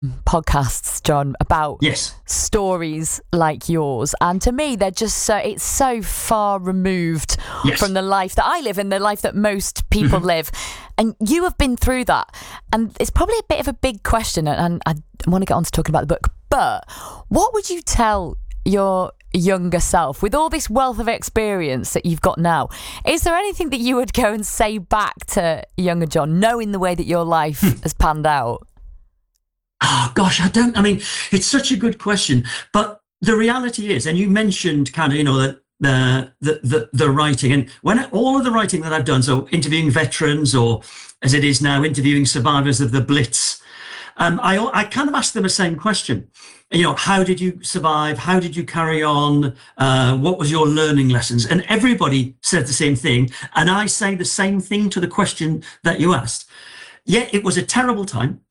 podcasts, John, about Yes. stories like yours, and to me they're just it's so far removed Yes. from the life that I live and the life that most people live, and you have been through that, and it's probably a bit of a big question, and I want to get on to talking about the book, but what would you tell your younger self with all this wealth of experience that you've got now? Is there anything that you would go and say back to younger John, knowing the way that your life has panned out? Oh, gosh, I mean, it's such a good question. But the reality is, and you mentioned kind of, the writing, and when all of the writing that I've done, so interviewing veterans, or as it is now, interviewing survivors of the Blitz, I kind of asked them the same question. How did you survive? How did you carry on? What was your learning lessons? And everybody said the same thing. And I say the same thing to the question that you asked. Yeah, it was a terrible time.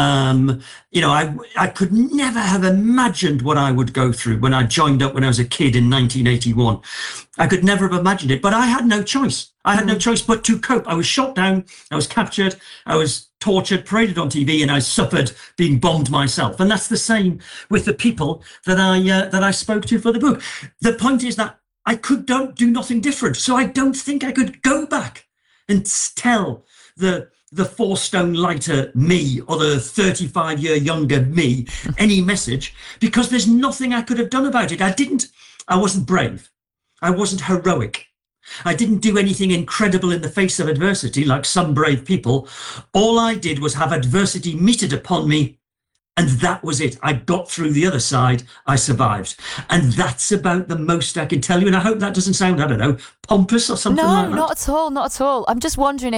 I could never have imagined what I would go through when I joined up when I was a kid in 1981. I could never have imagined it, but I had no choice. I had no choice but to cope. I was shot down, I was captured, I was tortured, paraded on TV, and I suffered being bombed myself. And that's the same with the people that I spoke to for the book. The point is that I don't do nothing different. So I don't think I could go back and tell the 4-stone lighter me or the 35-year younger me any message, because there's nothing I could have done about it. I wasn't brave. I wasn't heroic. I didn't do anything incredible in the face of adversity like some brave people. All I did was have adversity meted upon me, and that was it. I got through the other side. I survived. And that's about the most I can tell you. And I hope that doesn't sound, I don't know, pompous or something like that. No, not at all, not at all. I'm just wondering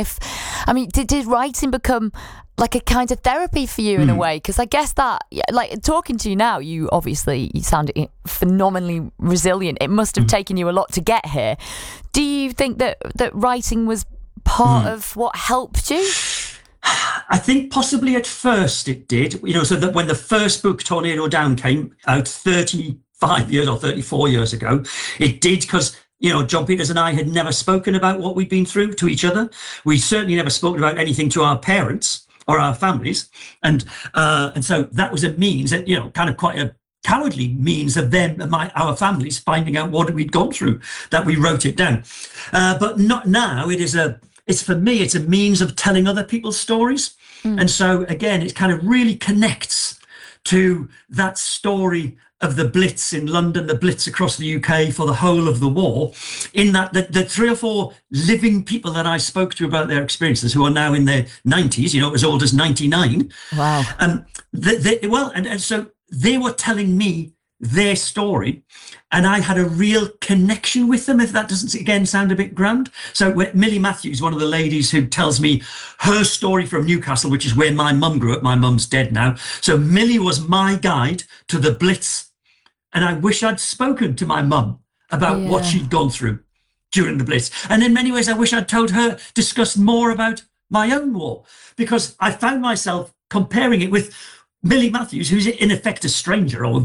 did writing become like a kind of therapy for you in a way? Because I guess that, like, talking to you now, you sound phenomenally resilient. It must have taken you a lot to get here. Do you think that writing was part of what helped you? I think possibly at first it did, so that when the first book, Tornado Down, came out 35 years or 34 years ago, it did, because, John Peters and I had never spoken about what we'd been through to each other. We certainly never spoken about anything to our parents or our families. And so that was a means, that, kind of quite a cowardly means of them and our families finding out what we'd gone through, that we wrote it down. But not now. For me, it's a means of telling other people's stories. And so, again, it kind of really connects to that story of the Blitz in London, the Blitz across the UK for the whole of the war, in that the 3 or 4 living people that I spoke to about their experiences, who are now in their 90s, as old as 99. Wow. And so they were telling me their story, and I had a real connection with them, if that doesn't, again, sound a bit grand. So Millie Matthews, one of the ladies who tells me her story from Newcastle, which is where my mum grew up. My mum's dead now. So Millie was my guide to the Blitz, and I wish I'd spoken to my mum about what she'd gone through during the Blitz. And in many ways, I wish I'd told her, discussed more about my own war, because I found myself comparing it with Millie Matthews, who's in effect a stranger, or